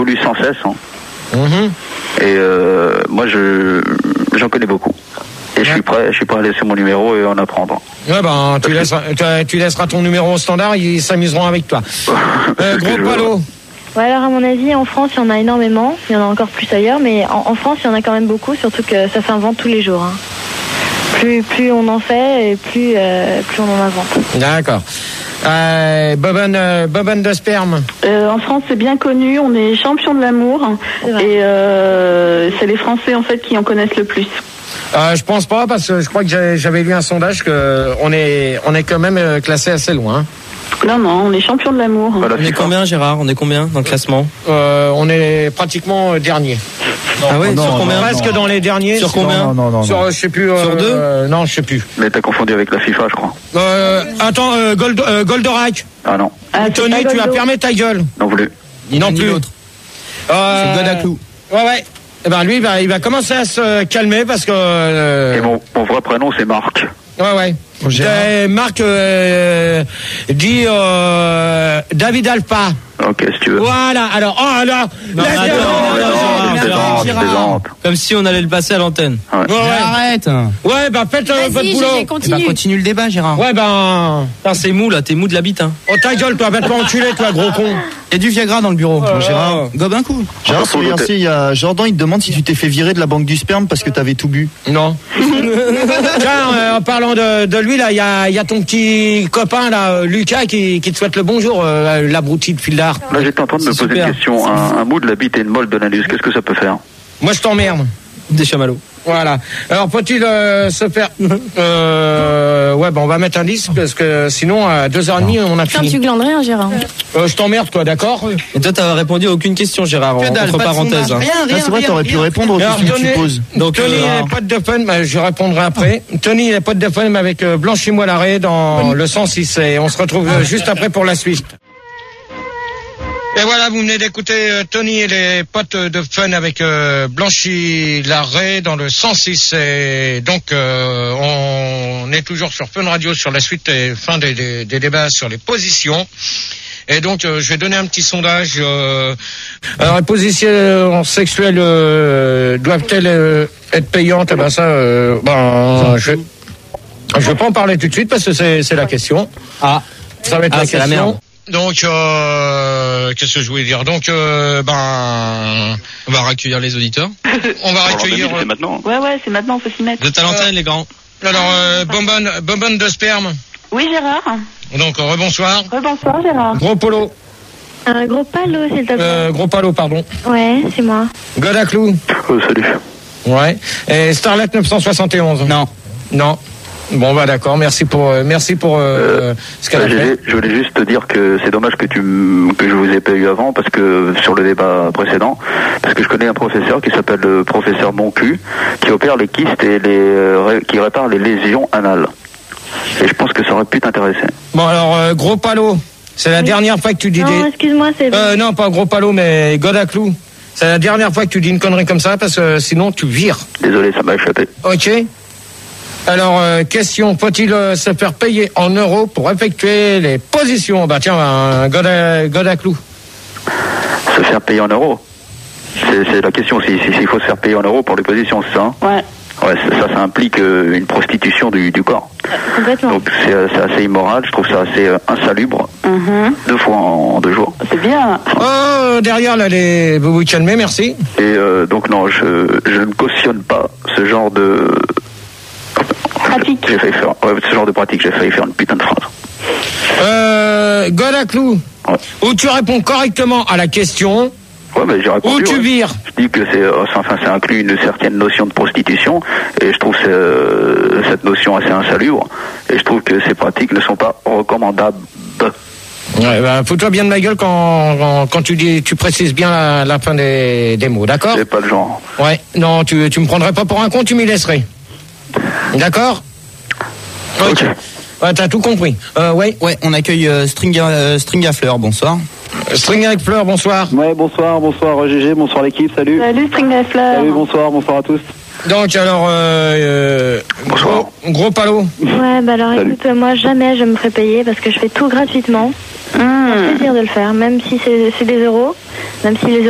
évolue sans cesse. Hein. Et moi, j'en connais beaucoup. Et je suis prêt à laisser mon numéro et en apprendre. Ouais, ben, tu laisseras ton numéro au standard, ils s'amuseront avec toi. Gros Palo. Ouais, alors à mon avis, en France, il y en a énormément. Il y en a encore plus ailleurs, mais en France, il y en a quand même beaucoup, surtout que ça s'invente tous les jours. Hein. Plus on en fait, et plus on en invente. D'accord. Bobonne de sperme. En France, c'est bien connu, on est champion de l'amour. Et c'est les Français, en fait, qui en connaissent le plus. Je pense pas, parce que je crois que j'avais lu un sondage que on est quand même classé assez loin. Non, on est champion de l'amour. Voilà, on est combien, Gérard? On est combien dans le classement? On est pratiquement dernier. Ah ouais, sur combien? Presque dans les derniers. Sur combien? Non. Sur, je sais plus. Sur 2? Non, je sais plus. Mais t'as confondu avec la FIFA, je crois. Attends, Goldorak. Ah non. Tony, tu vas fermer ta gueule. Non plus. Non plus. L'autre. C'est Godaclou. Ouais. Eh ben lui, il va commencer à se calmer parce que. Et mon vrai prénom, c'est Marc. Ouais. Marc dit David Alpha. Ok, si tu veux. Voilà, alors, comme si on allait le passer à l'antenne. Ouais. Arrête. Ouais, bah faites votre boulot. Continue le débat, Gérard. Ouais, ben. C'est mou là, t'es mou de la bite. Hein. Oh ta gueule, toi, va te enculer, toi, gros con. Il y a du Viagra dans le bureau. Gérard, gobe un coup. Gérard, il y a Jordan, il te demande si tu t'es fait virer de la banque du sperme parce que t'avais tout bu. Non. Tiens, en parlant de lui, là, il y a ton petit copain, là, Lucas, qui te souhaite le bonjour, l'abruti de Fildard. Là, j'étais en train de me poser une question. Un mou de la bite et une molle de l'anus, qu'est-ce que ça peut faire? Moi, je t'emmerde. Des chamallows. Voilà. Alors, peut-il se faire... ouais, on va mettre un disque, parce que sinon, à 2h30, on a fini. Tu glandes rien, Gérard. Je t'emmerde, toi, d'accord? Et toi, t'as répondu à aucune question, Gérard, entre parenthèses. Rien, c'est vrai, t'aurais pu répondre aux questions que tu poses. Donc, Tony, il est pote de fun, je répondrai après. Tony, il est pote de fun avec Blanchis-moi l'arrêt dans le 106. Et on se retrouve juste après pour la suite. Et voilà, vous venez d'écouter Tony et les potes de fun avec Blanchis Larrey dans le 106. Et donc, on est toujours sur Fun Radio sur la suite et fin des débats sur les positions. Et donc, je vais donner un petit sondage. Alors, les positions sexuelles doivent-elles être payantes? Eh ben ça, je vais pas en parler tout de suite parce que c'est la question. Ça va être la question. La merde. Donc, qu'est-ce que je voulais dire? Donc, on va recueillir les auditeurs. On va recueillir. C'est maintenant. Ouais, c'est maintenant, faut s'y mettre. Vous êtes à l'antenne, les grands. Alors, bonbonne de sperme. Oui, Gérard. Donc, rebonsoir. Rebonsoir, Gérard. Gros polo. Un gros palo, s'il te plaît. Gros palo, pardon. Ouais, c'est moi. Godaclou. Salut. Ouais. Et Starlet 971. Non. Bon, d'accord. Merci pour ce qu'elle a fait. Je voulais juste te dire que c'est dommage que je vous ai pas eu avant, parce que sur le débat précédent, parce que je connais un professeur qui s'appelle le professeur Moncu, qui opère les kystes et qui répare les lésions anales. Et je pense que ça aurait pu t'intéresser. Bon, alors, gros palo. C'est la dernière fois que tu dis Non, excuse-moi, c'est... non, pas gros palo, mais Godaclou. C'est la dernière fois que tu dis une connerie comme ça, parce que sinon, tu vires. Désolé, ça m'a échappé. Ok. Alors, question, faut-il se faire payer en euros pour effectuer les positions? Bah tiens, Godaclou. Se faire payer en euros? C'est la question, s'il faut se faire payer en euros pour les positions, c'est ça? Ouais. Ouais, ça implique une prostitution du corps. Complètement. Donc c'est assez immoral, je trouve ça assez insalubre. 2 fois en 2 jours. C'est bien. Oh, derrière là, vous vous calmez, merci. Et donc non, je ne cautionne pas ce genre de... Pratique. J'ai failli faire... Ouais, ce genre de pratique, j'ai failli faire une putain de phrase. Godaclou, où tu réponds correctement à la question... Ouais, mais j'ai répondu. Où tu vires? Je dis que ça inclut une certaine notion de prostitution, et je trouve cette notion assez insalubre, et je trouve que ces pratiques ne sont pas recommandables. Ouais, fous-toi bien de ma gueule quand tu précises bien la fin des mots, d'accord? C'est pas le genre. Ouais, non, tu me prendrais pas pour un con, tu m'y laisserais. D'accord? Ok. Ouais, t'as tout compris. Ouais, on accueille String à Fleur, bonsoir. String avec Fleur, bonsoir. Ouais, bonsoir GG, bonsoir l'équipe, salut. Salut String à Fleur. Salut, bonsoir à tous. Donc alors, gros palo. Ouais, alors écoute, moi jamais je me ferai payer parce que je fais tout gratuitement. C'est un plaisir de le faire, même si c'est des euros, même si les